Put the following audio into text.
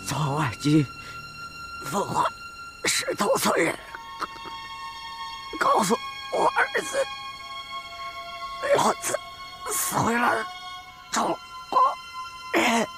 曹爱姬，奉还石头村人，告诉我儿子，老子死回了中国人。